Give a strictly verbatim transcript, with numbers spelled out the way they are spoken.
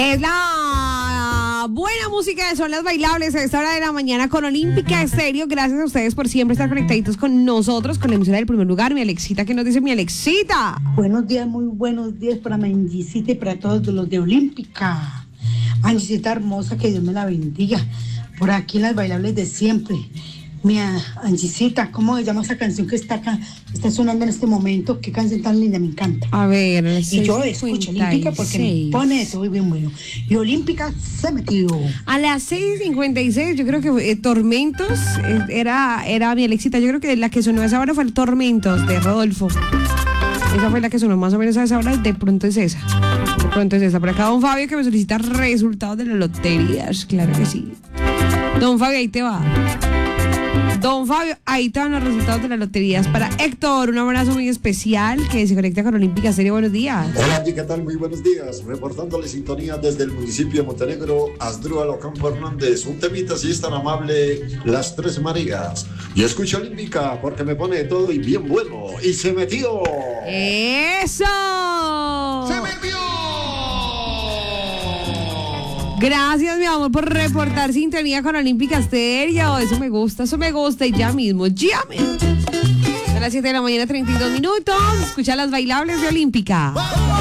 Es la buena música, son las bailables a esta hora de la mañana con Olímpica Estéreo. Gracias a ustedes por siempre estar conectaditos con nosotros, con la emisora del primer lugar. Mi Alexita, ¿qué nos dice mi Alexita? Buenos días, muy buenos días para Angisita y para todos los de Olímpica. Angisita hermosa, que Dios me la bendiga. Por aquí las bailables de siempre. Mi Angisita, ¿cómo se llama esa canción que está acá, está sonando en este momento? Qué canción tan linda, me encanta. A ver, y yo escucho Olímpica porque me pone de todo bien bueno. Y Olímpica se metió. A las seis cincuenta y seis, yo creo que eh, Tormentos eh, era, era mi Alexita. Yo creo que la que sonó a esa hora fue el Tormentos de Rodolfo. Esa fue la que sonó más o menos a esa hora. De pronto es esa. De pronto es esa. Por acá don Fabio que me solicita resultados de las loterías. Claro que sí. Don Fabio, ahí te va. Don Fabio, ahí te van los resultados de las loterías. Para Héctor, un abrazo muy especial que se conecta con Olímpica Estéreo. Buenos días. Hola, Angie, ¿qué tal? Muy buenos días. Reportándole sintonía desde el municipio de Montenegro, Asdrúbal Ocampo Hernández. Un temita, si es tan amable, Las Tres Marías. Yo escucho Olímpica porque me pone todo y bien bueno. ¡Y se metió! ¡Eso! ¡Se metió! Gracias, mi amor, por reportar sintonía con Olímpica Estéreo. Eso me gusta, eso me gusta. Y ya mismo, llamen. A las siete de la mañana, treinta y dos minutos. Escucha las bailables de Olímpica.